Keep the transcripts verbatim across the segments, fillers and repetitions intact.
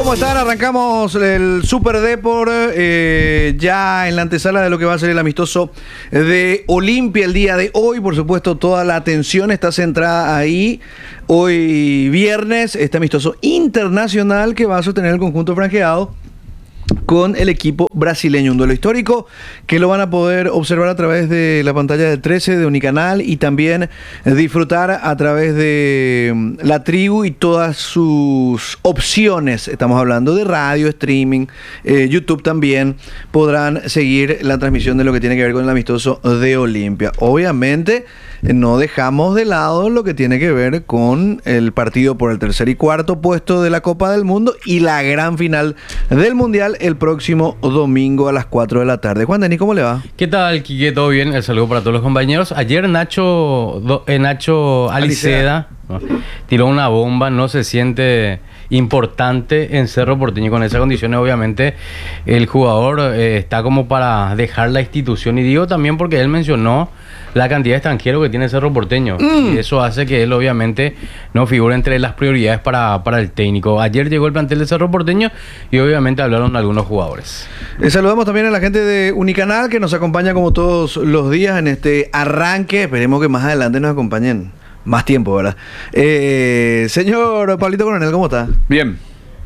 ¿Cómo están? Arrancamos el Super Depor eh, ya en la antesala de lo que va a ser el amistoso de Olimpia el día de hoy. Por supuesto, toda la atención está centrada ahí. Hoy viernes, este amistoso internacional que va a sostener el conjunto franjeado con el equipo brasileño. Un duelo histórico que lo van a poder observar a través de la pantalla de trece de Unicanal y también disfrutar a través de La Tribu y todas sus opciones. Estamos hablando de radio, streaming, eh, YouTube también. Podrán seguir la transmisión de lo que tiene que ver con el amistoso de Olimpia. Obviamente no dejamos de lado lo que tiene que ver con el partido por el tercer y cuarto puesto de la Copa del Mundo y la gran final del Mundial el próximo domingo a las cuatro de la tarde. Juan Denis, ¿cómo le va? ¿Qué tal, Quique? ¿Todo bien? El saludo para todos los compañeros. Ayer Nacho, do, eh, Nacho Aliceda, Aliceda ¿no? tiró una bomba, no se siente importante en Cerro Porteño. Con esas condiciones, obviamente, el jugador eh, está como para dejar la institución. Y digo también porque él mencionó la cantidad de extranjeros que tiene Cerro Porteño. Mm. Y eso hace que él, obviamente, no figure entre las prioridades para, para el técnico. Ayer llegó el plantel de Cerro Porteño y, obviamente, hablaron algunos jugadores. Eh, saludamos también a la gente de Unicanal que nos acompaña como todos los días en este arranque. Esperemos que más adelante nos acompañen más tiempo, ¿verdad? Eh, señor Pablito Coronel, ¿cómo está? Bien.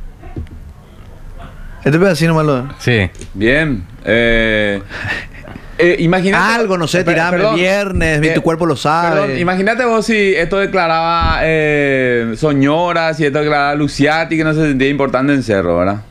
Este pedacito malo. Sí. Bien. Eh... Eh, imagínate, algo, no sé, tirame el viernes, eh, tu cuerpo lo sabe. Perdón, imagínate vos si esto declaraba eh, Soñora, si esto declaraba Luciati, que no se sentía importante en Cerro, ¿verdad?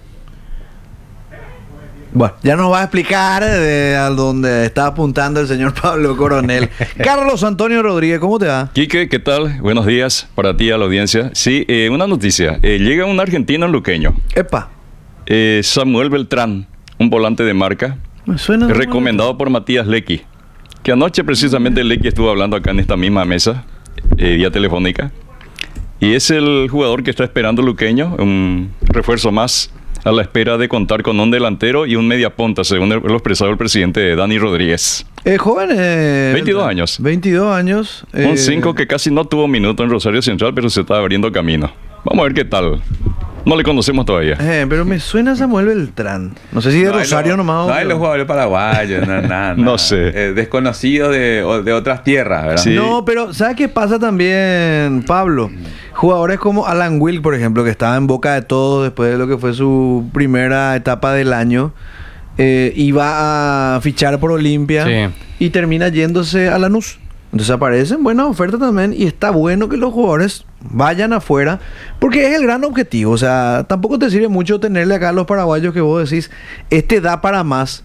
Bueno, ya nos va a explicar de a dónde está apuntando el señor Pablo Coronel. Carlos Antonio Rodríguez, ¿cómo te va? Quique, ¿qué tal? Buenos días para ti, a la audiencia. Sí, eh, una noticia. Eh, llega un argentino luqueño. Epa. Eh, Samuel Beltrán, un volante de marca. Me suena recomendado por Matías Lecky, que anoche precisamente Lecky estuvo hablando acá en esta misma mesa, eh, vía telefónica, y es el jugador que está esperando Luqueño, un refuerzo más a la espera de contar con un delantero y un mediapunta, según lo expresado el presidente Dani Rodríguez. Eh, joven, eh, veintidós años. veintidós años. Eh, un cinco que casi no tuvo minuto en Rosario Central, pero se está abriendo camino. Vamos a ver qué tal. No le conocemos todavía. Eh, pero me suena Samuel Beltrán. No sé si de no Rosario lo, nomás. No hay los jugadores paraguayos, no, nada. No sé. Eh, desconocidos de, de otras tierras, ¿verdad? Sí. No, pero ¿sabes qué pasa también, Pablo? Jugadores como Alan Wilk, por ejemplo, que estaba en boca de todos después de lo que fue su primera etapa del año. Eh, iba a fichar por Olimpia sí. y termina yéndose a Lanús. Entonces aparecen buenas ofertas también y está bueno que los jugadores vayan afuera porque es el gran objetivo. O sea, tampoco te sirve mucho tenerle acá a los paraguayos que vos decís, este da para más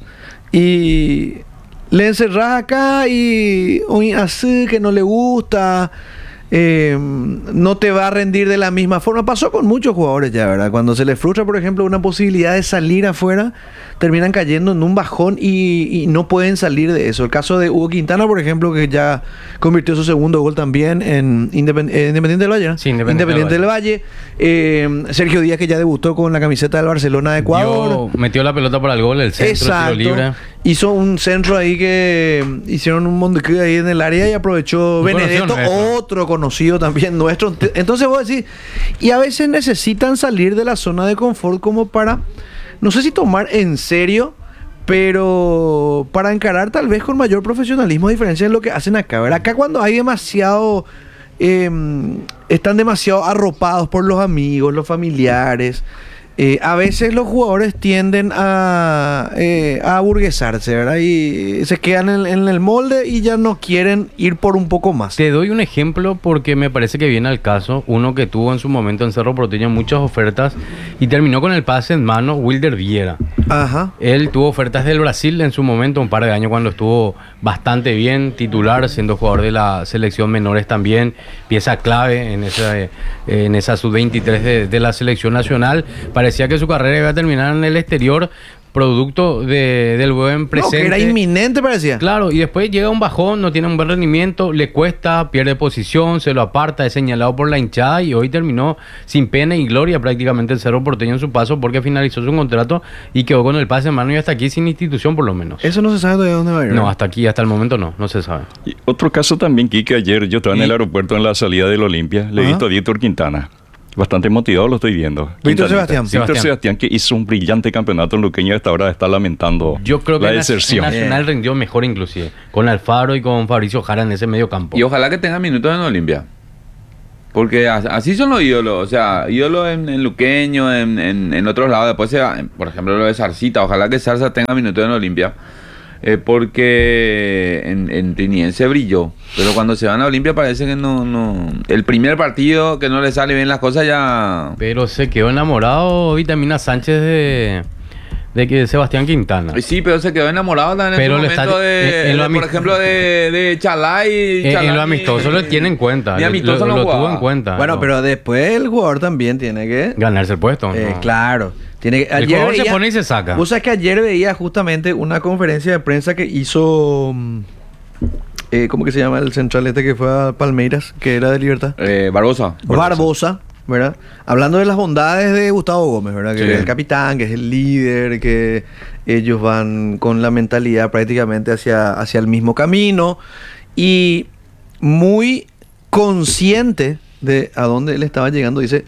y le encerrás acá y así que no le gusta, eh, no te va a rendir de la misma forma. Pasó con muchos jugadores ya, ¿verdad? Cuando se les frustra, por ejemplo, una posibilidad de salir afuera, terminan cayendo en un bajón y, y no pueden salir de eso. El caso de Hugo Quintana, por ejemplo, que ya convirtió su segundo gol también en Independ- eh, Independiente del Valle, ¿no? Sí, Independiente, Independiente del Valle. Del Valle. Eh, Sergio Díaz, que ya debutó con la camiseta del Barcelona de Ecuador. Dio, metió la pelota para el gol, el centro, exacto, tiro libre. Hizo un centro ahí que hicieron un monte ahí en el área y aprovechó un Benedetto, otro conocido también nuestro. Entonces vos decís, y a veces necesitan salir de la zona de confort como para, no sé si tomar en serio, pero para encarar tal vez con mayor profesionalismo, a diferencia de lo que hacen acá. ¿Verdad? Acá cuando hay demasiado, eh, están demasiado arropados por los amigos, los familiares, Eh, a veces los jugadores tienden a, eh, a aburguesarse, ¿verdad? Y se quedan en, en el molde y ya no quieren ir por un poco más. Te doy un ejemplo porque me parece que viene al caso. Uno que tuvo en su momento en Cerro Porteño muchas ofertas y terminó con el pase en mano, Wilder Viera. Ajá. Él tuvo ofertas del Brasil en su momento, un par de años cuando estuvo bastante bien, titular, siendo jugador de la selección menores también, pieza clave en esa, eh, en esa sub veintitrés de, de la selección nacional. Parecía que su carrera iba a terminar en el exterior, producto de, del buen presente. No, que era inminente parecía. Claro, y después llega un bajón, no tiene un buen rendimiento, le cuesta, pierde posición, se lo aparta, es señalado por la hinchada y hoy terminó sin pena y gloria prácticamente el Cerro Porteño en su paso porque finalizó su contrato y quedó con el pase en mano y hasta aquí sin institución por lo menos. Eso no se sabe todavía dónde va a ir. No, hasta aquí, hasta el momento no, no se sabe. Y otro caso también, Quique, ayer yo estaba en el aeropuerto en la salida del Olimpia, le he visto a Víctor Quintana. Bastante motivado lo estoy viendo. Víctor Quintanita. Sebastián. Víctor Sebastián. Sebastián, que hizo un brillante campeonato en Luqueño y hasta ahora está lamentando Yo creo que la en Nac- en deserción. Nacional rindió mejor inclusive. Con Alfaro y con Fabricio Jara en ese medio campo. Y ojalá que tenga minutos en Olimpia. Porque as- así son los ídolos. O sea, ídolos en, en Luqueño, en, en, en otros lados. Después, se va, en- por ejemplo, lo de Zarcita. Ojalá que Zarza tenga minutos en Olimpia. Eh, porque en, en Trinidense brilló. Pero cuando se van a Olimpia parece que no, no... El primer partido que no le sale bien las cosas ya... Pero se quedó enamorado Vitamina Sánchez de, de que Sebastián Quintana. Sí, pero se quedó enamorado también Pero en le su momento está- de, en- en lo de, por amist- ejemplo, de, de Chalá y... Eh, Chalá en lo y- amistoso lo tiene en cuenta. Ni Lo- amistoso lo, no lo jugaba. tuvo en cuenta. Bueno, ¿no? pero después el jugador también tiene que... Ganarse el puesto. Eh, ¿no? Claro. Tiene que, El jugador se pone y se saca. Vos sabés que ayer veía justamente una conferencia de prensa que hizo... mm, eh, ¿Cómo que se llama el central este que fue a Palmeiras? Que era de Libertad. Eh, Barbosa. Barbosa, ¿verdad? Hablando de las bondades de Gustavo Gómez, ¿verdad? Que Sí. es el capitán, que es el líder, que ellos van con la mentalidad prácticamente hacia, hacia el mismo camino y muy consciente de a dónde él estaba llegando. Dice,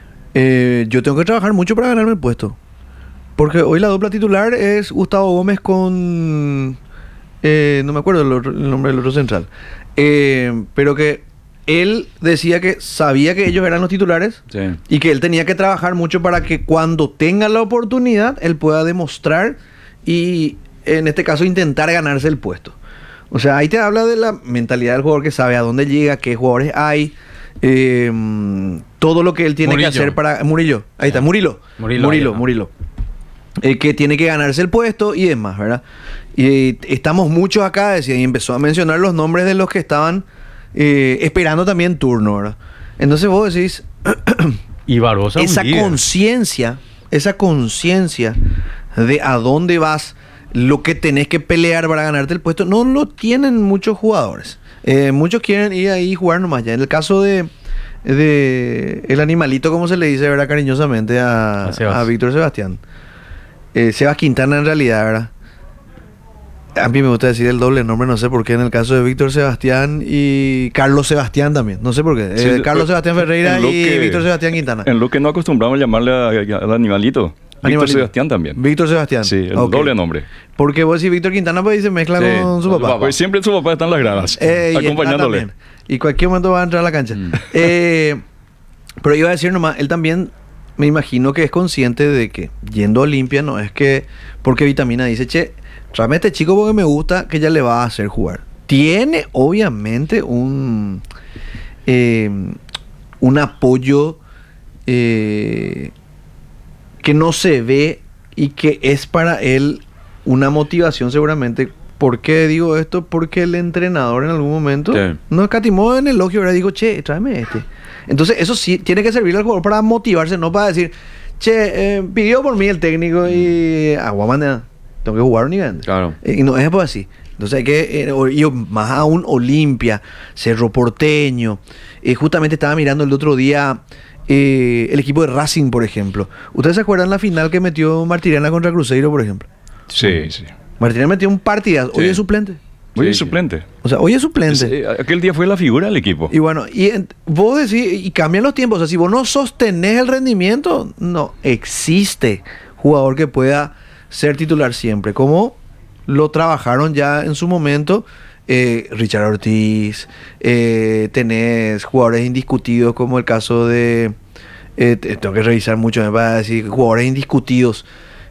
eh, yo tengo que trabajar mucho para ganarme el puesto. Porque hoy la dupla titular es Gustavo Gómez con... eh, no me acuerdo el, otro- el nombre del otro central. Eh, pero que él decía que sabía que ellos eran los titulares Sí. y que él tenía que trabajar mucho para que cuando tenga la oportunidad él pueda demostrar y en este caso intentar ganarse el puesto. O sea, ahí te habla de la mentalidad del jugador que sabe a dónde llega, qué jugadores hay, eh, todo lo que él tiene Murillo. que hacer para... Murillo, ahí está, Murilo. Murilo, Murilo, ahí está. Murilo. Eh, que tiene que ganarse el puesto y demás, ¿verdad? Y estamos muchos acá, decía, y empezó a mencionar los nombres de los que estaban eh, esperando también turno, ¿verdad? Entonces vos decís, Y Barbosa un esa líder. conciencia, esa conciencia de a dónde vas, lo que tenés que pelear para ganarte el puesto, no lo tienen muchos jugadores. Eh, muchos quieren ir ahí y jugar nomás ya. En el caso de, de el animalito, como se le dice, ¿verdad? Cariñosamente a, A Sebas. a Víctor Sebastián. Eh, Sebas Quintana en realidad, ¿verdad? A mí me gusta decir el doble nombre, no sé por qué, en el caso de Víctor Sebastián y Carlos Sebastián también. No sé por qué. Sí, Eh, Carlos pues, Sebastián Ferreira en lo y que- Víctor Sebastián Quintana. En lo que no acostumbramos a llamarle a- a- al animalito. Víctor Animalito. Sebastián también. Víctor Sebastián. Sí, el Ok. doble nombre. Porque vos decís Víctor Quintana, pues se mezcla Sí, con su con su papá. papá. Pues siempre su papá está en las gradas, Eh, y él acompañándole. también. Y cualquier momento va a entrar a la cancha. Mm. Eh, pero iba a decir nomás, él también me imagino que es consciente de que yendo a Olimpia no es que porque Vitamina dice, che, tráeme a este chico porque me gusta, que ya le va a hacer jugar. Tiene obviamente un eh, un apoyo eh, que no se ve y que es para él una motivación seguramente. ¿Por qué digo esto? Porque el entrenador en algún momento Sí. no escatimó en el elogio, ¿verdad? Digo, che, tráeme este. Entonces eso sí tiene que servir al jugador para motivarse, no para decir, che, eh, pidió por mí el técnico y aguamanda, tengo que jugar un nivel. Claro. Y no es pues así. Entonces hay que, eh, o- y más aún Olimpia, Cerro Porteño. Eh, justamente estaba mirando el otro día eh, el equipo de Racing, por ejemplo. ¿Ustedes se acuerdan la final que metió Martirena contra Cruzeiro, por ejemplo? Sí, sí. Martirena metió un partidazo. Hoy Sí. es suplente. Muy Sí, sí. suplente. O sea, hoy es suplente. Sí, aquel día fue la figura del equipo. Y bueno, y en- vos decís, y cambian los tiempos. O sea, si vos no sostenés el rendimiento, no existe jugador que pueda ser titular siempre. Como lo trabajaron ya en su momento eh, Richard Ortiz, eh, tenés jugadores indiscutidos como el caso de... eh, te- tengo que revisar mucho, me va a decir, jugadores indiscutidos.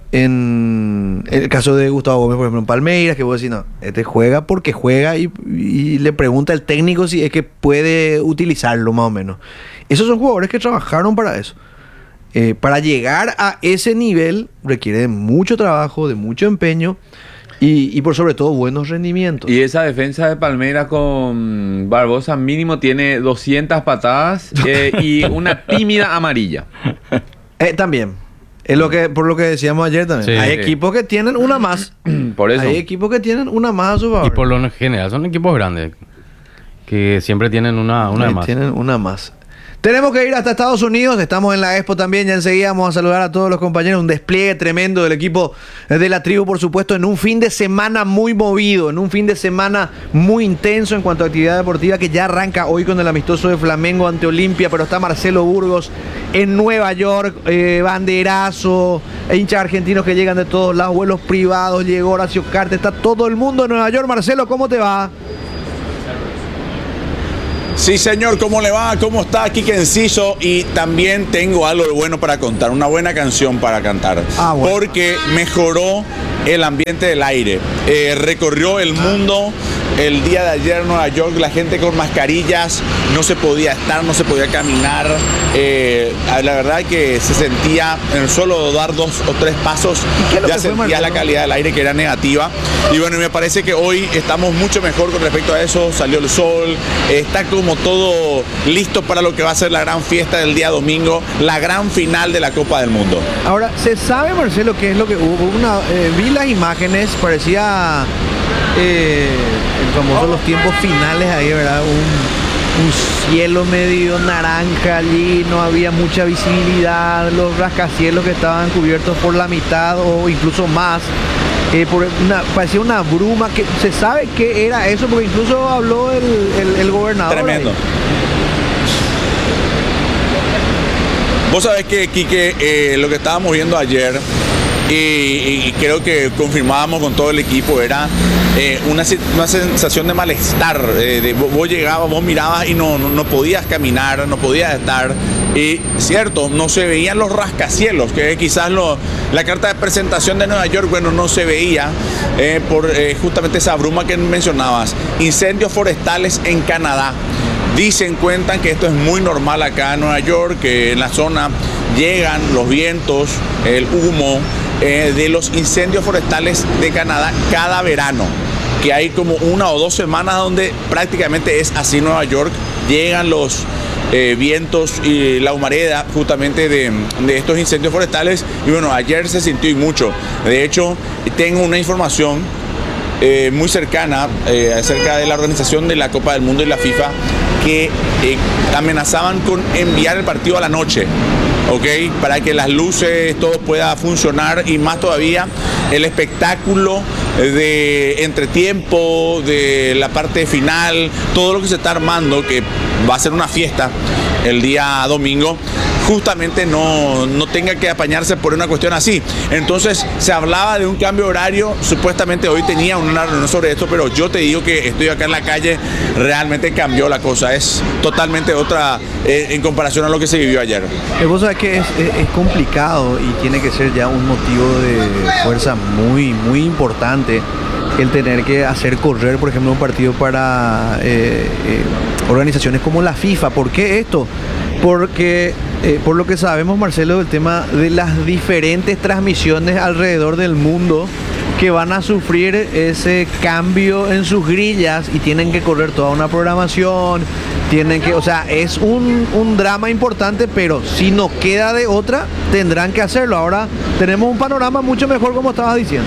En el caso de Gustavo Gómez, por ejemplo, en Palmeiras, que vos decís, no, este juega porque juega y, y le pregunta al técnico si es que puede utilizarlo más o menos. Esos son jugadores que trabajaron para eso. Eh, para llegar a ese nivel requiere de mucho trabajo, de mucho empeño y, y por sobre todo buenos rendimientos. Y esa defensa de Palmeiras con Barbosa mínimo tiene doscientas patadas eh, y una tímida amarilla. Eh, también. Es lo que, por lo que decíamos ayer también. Sí. Hay Sí. equipos que tienen una más. Por eso. Hay equipos que tienen una más a su favor. Y por lo general son equipos grandes que siempre tienen una, una Eh, más. Tienen una más. Tenemos que ir hasta Estados Unidos, estamos en la Expo también, ya enseguida vamos a saludar a todos los compañeros, un despliegue tremendo del equipo de la tribu, por supuesto, en un fin de semana muy movido, en un fin de semana muy intenso en cuanto a actividad deportiva que ya arranca hoy con el amistoso de Flamengo ante Olimpia, pero está Marcelo Burgos en Nueva York, eh, banderazo, hinchas argentinos que llegan de todos lados, vuelos privados, llegó Horacio Cartes, está todo el mundo en Nueva York. Marcelo, ¿cómo te va? Sí, señor, ¿cómo le va? ¿Cómo está? Quique Enciso. Y también tengo algo de bueno para contar, una buena canción para cantar. Ah, bueno. Porque mejoró el ambiente del aire. Eh, recorrió el mundo el día de ayer en Nueva York, la gente con mascarillas, no se podía estar, no se podía caminar. Eh, la verdad que se sentía, en solo dar dos o tres pasos, ya sentía la calidad del aire que era negativa. Y bueno, me parece que hoy estamos mucho mejor con respecto a eso. Salió el sol, está como todo listo para lo que va a ser la gran fiesta del día domingo, la gran final de la Copa del Mundo. Ahora, ¿se sabe, Marcelo, qué es lo que hubo? Una, eh, vi las imágenes, parecía eh, el famoso los tiempos finales ahí, ¿verdad? Un, un cielo medio naranja allí, no había mucha visibilidad, los rascacielos que estaban cubiertos por la mitad o incluso más. Eh, por una, parecía una bruma. Que ¿se sabe qué era eso? Porque incluso habló el, el, el gobernador. Tremendo. Ahí. Vos sabés que, Quique, eh, lo que estábamos viendo ayer, y, y creo que confirmábamos con todo el equipo, era eh, una, una sensación de malestar. Eh, de, vos llegabas, vos mirabas y no, no, no podías caminar, no podías estar. Y cierto, no se veían los rascacielos, que quizás lo, la carta de presentación de Nueva York, bueno, no se veía eh, por eh, justamente esa bruma que mencionabas. Incendios forestales en Canadá. Dicen, cuentan que esto es muy normal acá en Nueva York, que en la zona llegan los vientos, el humo eh, de los incendios forestales de Canadá cada verano. Que hay como una o dos semanas donde prácticamente es así Nueva York, llegan los eh, vientos y la humareda justamente de, de estos incendios forestales. Y bueno, ayer se sintió y mucho. De hecho, tengo una información eh, muy cercana eh, acerca de la organización de la Copa del Mundo y la FIFA, que eh, amenazaban con enviar el partido a la noche, ¿ok? Para que las luces, todo pueda funcionar, y más todavía el espectáculo de entretiempo, de la parte final, todo lo que se está armando, que va a ser una fiesta el día domingo, justamente no, no tenga que apañarse por una cuestión así. Entonces se hablaba de un cambio horario, supuestamente hoy tenía una reunión sobre esto, pero yo te digo que estoy acá en la calle, realmente cambió la cosa, es totalmente otra eh, en comparación a lo que se vivió ayer. Eh, vos sabés que es, es, es complicado y tiene que ser ya un motivo de fuerza muy, muy importante el tener que hacer correr, por ejemplo, un partido para eh, eh, organizaciones como la FIFA. ¿Por qué esto? Porque, eh, por lo que sabemos, Marcelo, el tema de las diferentes transmisiones alrededor del mundo que van a sufrir ese cambio en sus grillas y tienen que correr toda una programación, tienen que, o sea, es un, un drama importante, pero si no queda de otra, tendrán que hacerlo. Ahora tenemos un panorama mucho mejor, como estabas diciendo.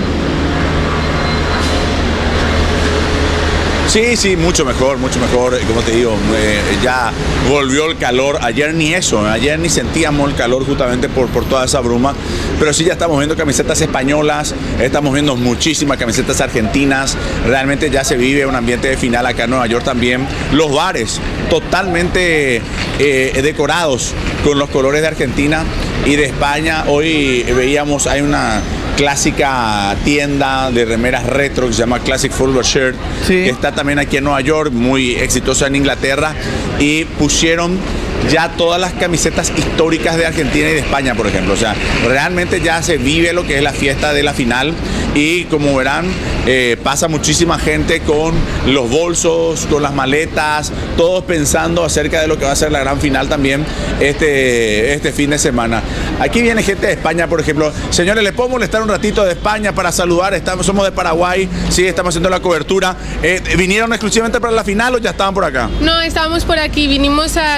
Sí, sí, mucho mejor, mucho mejor, como te digo, eh, ya volvió el calor. Ayer ni eso, ayer ni sentíamos el calor justamente por, por toda esa bruma, pero sí ya estamos viendo camisetas españolas, estamos viendo muchísimas camisetas argentinas, realmente ya se vive un ambiente de final acá en Nueva York también. Los bares totalmente eh, decorados con los colores de Argentina y de España. Hoy veíamos, hay una clásica tienda de remeras retro que se llama Classic Football Shirt, sí, que está también aquí en Nueva York, muy exitosa en Inglaterra, y pusieron ya todas las camisetas históricas de Argentina y de España, por ejemplo. O sea, realmente ya se vive lo que es la fiesta de la final, y como verán, eh, pasa muchísima gente con los bolsos, con las maletas, todos pensando acerca de lo que va a ser la gran final también este, este fin de semana. Aquí viene gente de España, por ejemplo. Señores, ¿les puedo molestar un ratito de España para saludar? Estamos, somos de Paraguay, sí, estamos haciendo la cobertura. Eh, ¿Vinieron exclusivamente para la final o ya estaban por acá? No, estábamos por aquí, vinimos al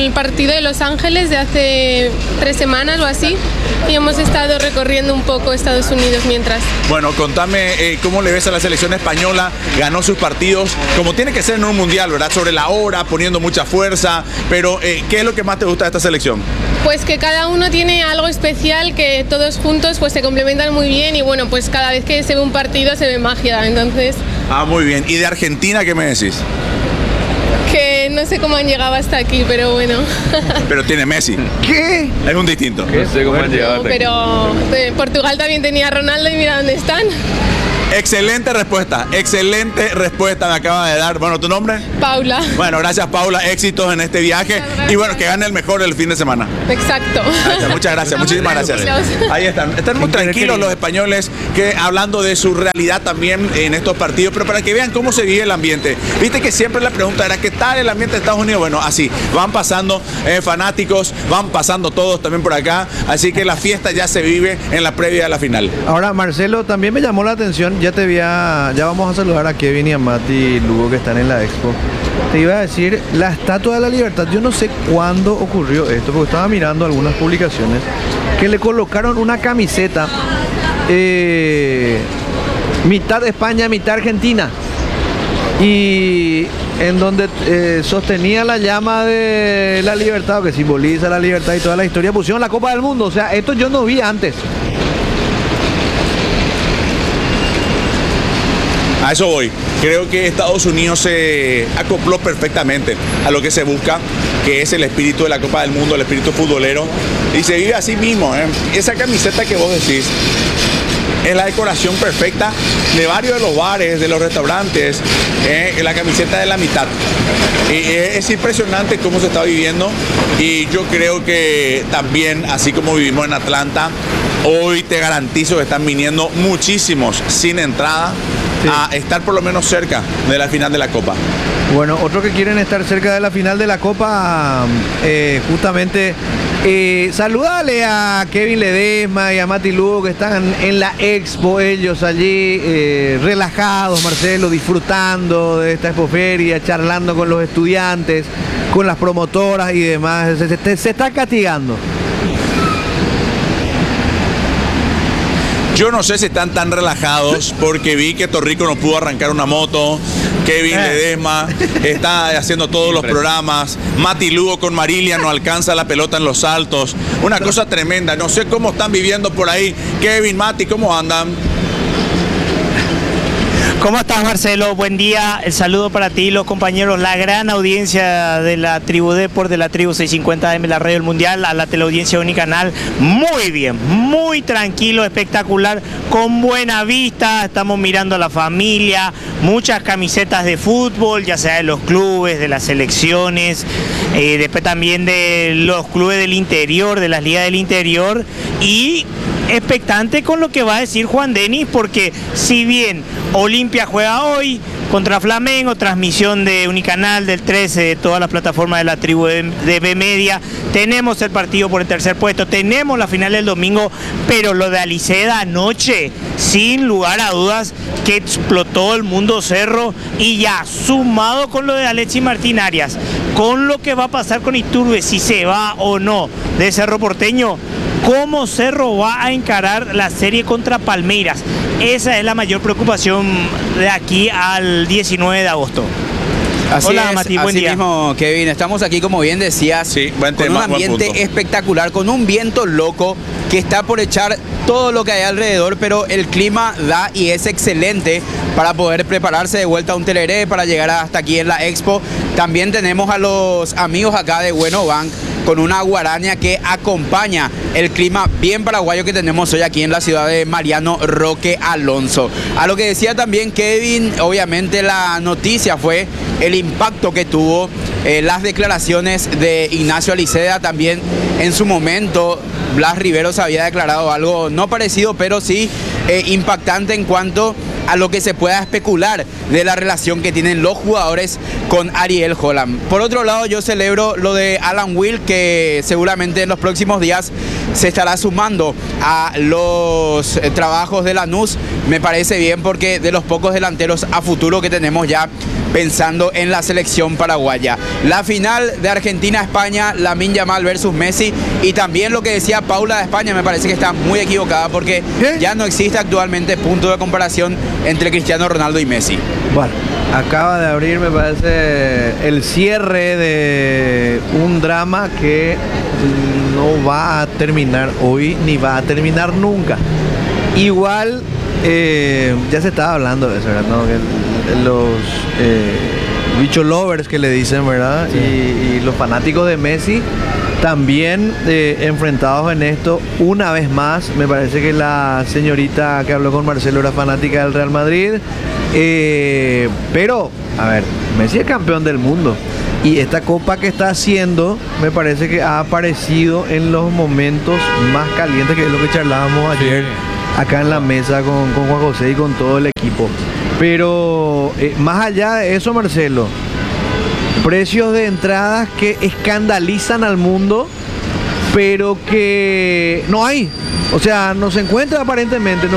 el partido de Los Ángeles de hace tres semanas o así y hemos estado recorriendo un poco Estados Unidos mientras. Bueno, contame eh, cómo le ves a la selección española, ganó sus partidos, como tiene que ser en un mundial, ¿verdad? Sobre la hora, poniendo mucha fuerza, pero eh, ¿qué es lo que más te gusta de esta selección? Pues que cada uno tiene algo especial, que todos juntos pues se complementan muy bien y bueno, pues cada vez que se ve un partido se ve magia, entonces... Ah, muy bien. ¿Y de Argentina qué me decís? Que no sé cómo han llegado hasta aquí, pero bueno. Pero tiene Messi. ¿Qué? Es un distinto. No sé cómo han llegado hasta aquí. Pero eh, Portugal también tenía a Ronaldo y mira dónde están. Excelente respuesta, excelente respuesta me acaba de dar. Bueno, ¿tu nombre? Paula. Bueno, gracias Paula, éxitos en este viaje y bueno, que gane el mejor el fin de semana. Exacto. Gracias, muchas gracias, muchísimas gracias. Ahí están, están muy tranquilos los españoles que hablando de su realidad también en estos partidos, pero para que vean cómo se vive el ambiente. Viste que siempre la pregunta era ¿qué tal el ambiente de Estados Unidos? Bueno, así, van pasando eh, fanáticos, van pasando todos también por acá, así que la fiesta ya se vive en la previa de la final. Ahora, Marcelo, también me llamó la atención, ya te vi a- ya vamos a saludar a Kevin y a Mati Lugo que están en la expo. Te iba a decir, la Estatua de la Libertad, yo no sé cuándo ocurrió esto, porque estaba mirando algunas publicaciones, que le colocaron una camiseta, eh, mitad España, mitad Argentina, y en donde eh, sostenía la llama de la libertad, que simboliza la libertad y toda la historia, pusieron la Copa del Mundo. O sea, esto yo no vi antes. A eso voy. Creo que Estados Unidos se acopló perfectamente a lo que se busca, que es el espíritu de la Copa del Mundo, el espíritu futbolero, y se vive así mismo, ¿eh? Esa camiseta que vos decís es la decoración perfecta de varios de los bares, de los restaurantes, ¿eh? La camiseta de la mitad. Y es impresionante cómo se está viviendo y yo creo que también, así como vivimos en Atlanta, hoy te garantizo que están viniendo muchísimos sin entrada Sí. a estar por lo menos cerca de la final de la Copa. Bueno, otros que quieren estar cerca de la final de la Copa, eh, justamente, eh, saludale a Kevin Ledesma y a Mati Lugo que están en la expo, ellos allí eh, relajados, Marcelo, disfrutando de esta expoferia, charlando con los estudiantes, con las promotoras y demás. Se, se, se está castigando. Yo no sé si están tan relajados porque vi que Torrico no pudo arrancar una moto, Kevin Eh. Ledesma está haciendo todos los programas, Mati Lugo con Marilia no alcanza la pelota en los saltos, una cosa tremenda, no sé cómo están viviendo por ahí. Kevin, Mati, ¿cómo andan? ¿Cómo estás, Marcelo? Buen día. El saludo para ti, los compañeros, la gran audiencia de la Tribu Deport, de la Tribu seiscientos cincuenta M, la Radio del Mundial, a la teleaudiencia de Unicanal. Muy bien, muy tranquilo, espectacular, con buena vista. Estamos mirando a la familia, muchas camisetas de fútbol, ya sea de los clubes, de las selecciones, eh, después también de los clubes del interior, de las ligas del interior, y expectante con lo que va a decir Juan Denis, porque si bien Olimpia juega hoy contra Flamengo, transmisión de Unicanal del trece, de todas las plataformas de la Tribu de, de B Media, tenemos el partido por el tercer puesto, tenemos la final del domingo, pero lo de Aliceda anoche, sin lugar a dudas, que explotó el mundo Cerro, y ya sumado con lo de Alexis Martín Arias, con lo que va a pasar con Iturbe, si se va o no de Cerro Porteño, ¿cómo Cerro va a encarar la serie contra Palmeiras? Esa es la mayor preocupación de aquí al diecinueve de agosto. Así Hola, es, Mati, buen así día. mismo, Kevin. Estamos aquí, como bien decías, Sí, buen con tema, un buen ambiente punto. espectacular, con un viento loco que está por echar todo lo que hay alrededor, pero el clima da y es excelente para poder prepararse de vuelta a un teleré, para llegar hasta aquí en la expo. También tenemos a los amigos acá de Bueno Bank con una guaraña que acompaña el clima bien paraguayo que tenemos hoy aquí en la ciudad de Mariano Roque Alonso. A lo que decía también Kevin, obviamente la noticia fue el impacto que tuvo eh, las declaraciones de Ignacio Aliceda. También en su momento Blas Riveros había declarado algo no parecido, pero sí eh, impactante en cuanto a lo que se pueda especular de la relación que tienen los jugadores con Ariel Holland. Por otro lado, yo celebro lo de Alan Will, que seguramente en los próximos días se estará sumando a los eh, trabajos de Lanús. Me parece bien porque de los pocos delanteros a futuro que tenemos ya pensando en la selección paraguaya. La final de Argentina-España, Lamine Yamal versus Messi, y también lo que decía Paula de España, me parece que está muy equivocada porque ¿Qué? ya no existe actualmente punto de comparación entre Cristiano Ronaldo y Messi. Bueno, acaba de abrir, me parece, el cierre de un drama que no va a terminar hoy ni va a terminar nunca. Igual, eh, ya se estaba hablando de eso, ¿verdad? ¿No? Que el- los eh, bicho lovers que le dicen, ¿verdad? Sí. Y, y los fanáticos de Messi también eh, enfrentados en esto una vez más. Me parece que la señorita que habló con Marcelo era fanática del Real Madrid. Eh, pero, a ver, Messi es campeón del mundo. Y esta copa que está haciendo, me parece que ha aparecido en los momentos más calientes, que es lo que charlábamos ayer acá en la mesa con, con Juan José y con todo el equipo. Pero eh, más allá de eso, Marcelo, precios de entradas que escandalizan al mundo, pero que no hay. O sea, no se encuentra aparentemente. No